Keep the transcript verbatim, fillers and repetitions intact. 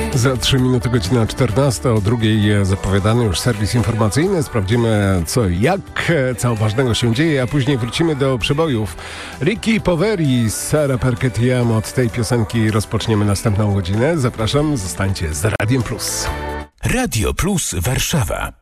Za trzy minuty godzina czternasta, o drugiej zapowiadany już serwis informacyjny. Sprawdzimy co i jak, co ważnego się dzieje, a później wrócimy do przebojów. Ricky Poveri, Sara Perquetiam. Od tej piosenki rozpoczniemy następną godzinę. Zapraszam, zostańcie z Radiem Plus. Radio Plus Warszawa.